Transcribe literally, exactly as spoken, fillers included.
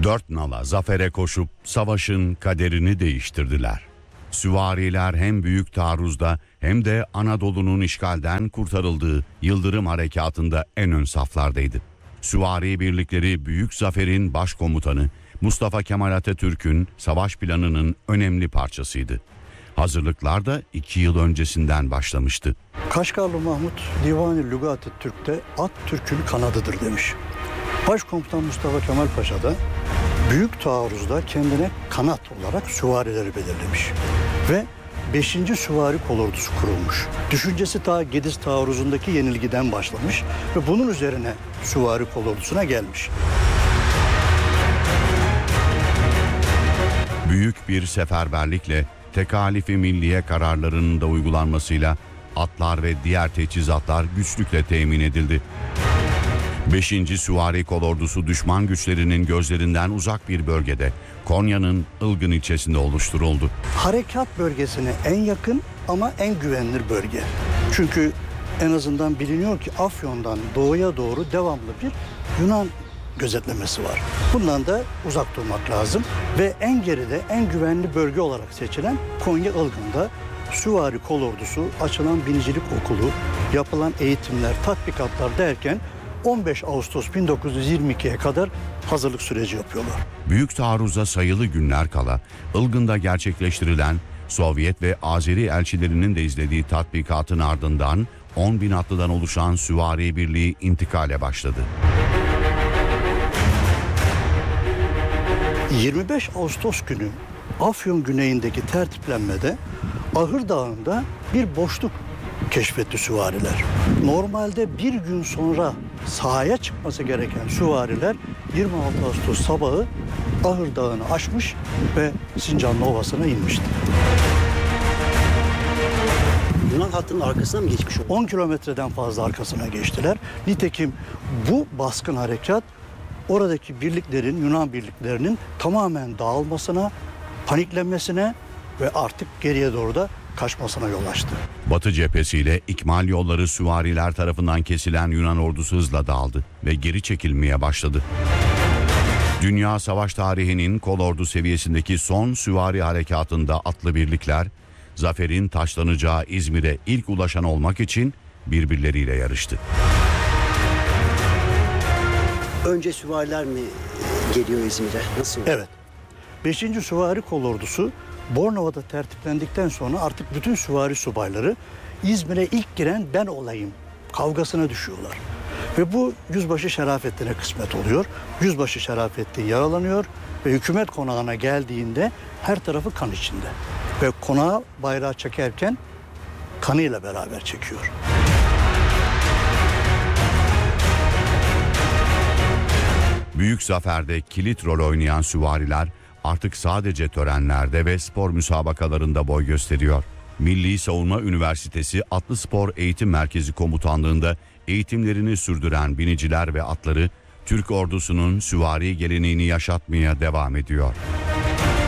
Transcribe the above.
Dört nala zafere koşup savaşın kaderini değiştirdiler. Süvariler hem Büyük Taarruz'da hem de Anadolu'nun işgalden kurtarıldığı Yıldırım Harekatı'nda en ön saflardaydı. Süvari birlikleri Büyük Zafer'in başkomutanı Mustafa Kemal Atatürk'ün savaş planının önemli parçasıydı. Hazırlıklar da iki yıl öncesinden başlamıştı. Kaşgarlı Mahmut Divan-ı Lügat-ı Türk'te at Türk'ün kanadıdır demiş. Başkomutan Mustafa Kemal Paşa da Büyük Taarruz'da kendine kanat olarak süvarileri belirlemiş. Ve beşinci Süvari Kolordusu kurulmuş. Düşüncesi ta Gediz Taarruzu'ndaki yenilgiden başlamış ve bunun üzerine Süvari Kolordusu'na gelmiş. Büyük bir seferberlikle tekalifi milliye kararlarının da uygulanmasıyla atlar ve diğer teçhizatlar güçlükle temin edildi. beşinci Süvari Kolordusu düşman güçlerinin gözlerinden uzak bir bölgede Konya'nın Ilgın ilçesinde oluşturuldu. Harekat bölgesine en yakın ama en güvenilir bölge. Çünkü en azından biliniyor ki Afyon'dan doğuya doğru devamlı bir Yunan gözetlemesi var. Bundan da uzak durmak lazım ve en geride en güvenli bölge olarak seçilen Konya Ilgın'da Süvari Kolordusu, açılan binicilik okulu, yapılan eğitimler, tatbikatlar derken on beş Ağustos bin dokuz yüz yirmi iki'ye kadar hazırlık süreci yapıyorlar. Büyük Taarruz'a sayılı günler kala Ilgın'da gerçekleştirilen Sovyet ve Azeri elçilerinin de izlediği tatbikatın ardından on bin atlıdan oluşan Süvari Birliği intikale başladı. yirmi beş Ağustos günü Afyon güneyindeki tertiplenmede Ahır Dağı'nda bir boşluk keşfetti süvariler. Normalde bir gün sonra sahaya çıkması gereken süvariler yirmi altı Ağustos sabahı Ahır Dağı'nı aşmış ve Sincanlı Ovası'na inmişti. Yunan hattının arkasına mı geçmiş oldu? on kilometreden fazla arkasına geçtiler. Nitekim bu baskın harekat oradaki birliklerin, Yunan birliklerinin tamamen dağılmasına, paniklenmesine ve artık geriye doğru da kaçmasına yol açtı. Batı cephesiyle ikmal yolları süvariler tarafından kesilen Yunan ordusu hızla dağıldı ve geri çekilmeye başladı. Dünya savaş tarihinin kolordu seviyesindeki son süvari harekatında atlı birlikler, zaferin taşlanacağı İzmir'e ilk ulaşan olmak için birbirleriyle yarıştı. Önce süvariler mi geliyor İzmir'e? Nasıl? Evet. beşinci Süvari Kolordusu Bornova'da tertiplendikten sonra artık bütün süvari subayları İzmir'e ilk giren ben olayım kavgasına düşüyorlar. Ve bu Yüzbaşı Şerafettin'e kısmet oluyor. Yüzbaşı Şerafettin yaralanıyor ve hükümet konağına geldiğinde her tarafı kan içinde. Ve konağa bayrağı çekerken kanıyla beraber çekiyor. Büyük zaferde kilit rol oynayan süvariler artık sadece törenlerde ve spor müsabakalarında boy gösteriyor. Milli Savunma Üniversitesi Atlı Spor Eğitim Merkezi Komutanlığı'nda eğitimlerini sürdüren biniciler ve atları Türk ordusunun süvari geleneğini yaşatmaya devam ediyor.